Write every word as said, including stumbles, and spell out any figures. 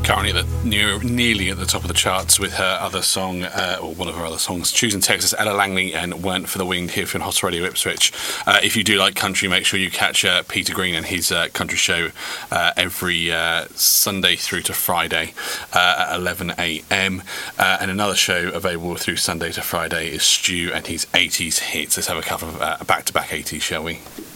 Currently at the, near, nearly at the top of the charts with her other song, uh, or one of her other songs, Choosing Texas, Ella Langley and Weren't for the Wind, here from Hot Radio Ipswich. Uh, if you do like country, make sure you catch uh, Peter Green and his uh, country show uh, every uh, Sunday through to Friday uh, at eleven a.m. Uh, and another show available through Sunday to Friday is Stu and his eighties hits. Let's have a couple of uh, back-to-back eighties, shall we?